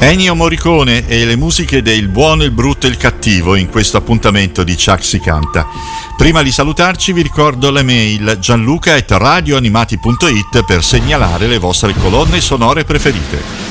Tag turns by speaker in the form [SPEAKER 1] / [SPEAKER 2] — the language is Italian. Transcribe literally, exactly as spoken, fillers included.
[SPEAKER 1] Ennio Morricone e le musiche del buono, il brutto e il cattivo in questo appuntamento di Chuck si canta. Prima di salutarci vi ricordo la mail gianluca at radioanimati punto it per segnalare le vostre colonne sonore preferite.